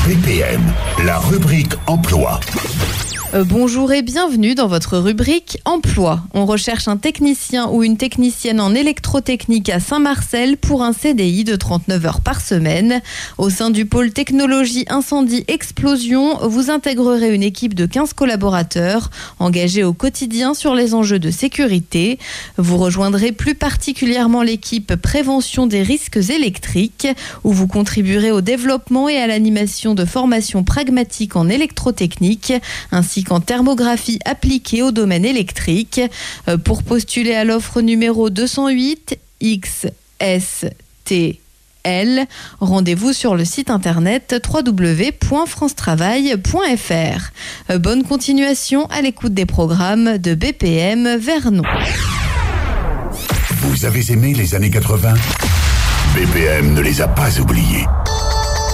BPM, la rubrique emploi. Bonjour et bienvenue dans votre rubrique Emploi. On recherche un technicien ou une technicienne en électrotechnique à Saint-Marcel pour un CDI de 39 heures par semaine. Au sein du pôle technologie incendie explosion, vous intégrerez une équipe de 15 collaborateurs engagés au quotidien sur les enjeux de sécurité. Vous rejoindrez plus particulièrement l'équipe prévention des risques électriques où vous contribuerez au développement et à l'animation de formations pragmatiques en électrotechnique ainsi qu'en thermographie appliquée au domaine électrique. Pour postuler à l'offre numéro 208 XSTL, rendez-vous sur le site internet www.francetravail.fr. Bonne continuation à l'écoute des programmes de BPM Vernon. Vous avez aimé les années 80 ? BPM ne les a pas oubliés.